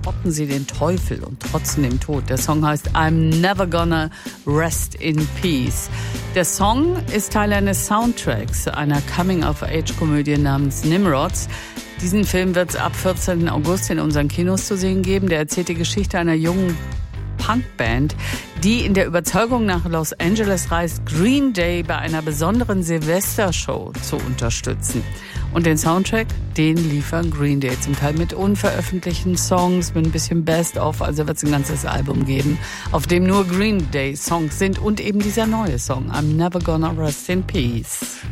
spotten sie den Teufel und trotzen dem Tod. Der Song heißt I'm Never Gonna Rest in Peace. Der Song ist Teil eines Soundtracks einer Coming-of-Age-Komödie namens Nimrods. Diesen Film wird es ab 14. August in unseren Kinos zu sehen geben. Der erzählt die Geschichte einer jungen Punkband, die in der Überzeugung nach Los Angeles reist, Green Day bei einer besonderen Silvestershow zu unterstützen. Und den Soundtrack, den liefern Green Day zum Teil mit unveröffentlichten Songs, mit ein bisschen Best-of, also wird es ein ganzes Album geben, auf dem nur Green Day Songs sind und eben dieser neue Song, I'm Never Gonna Rest in Peace.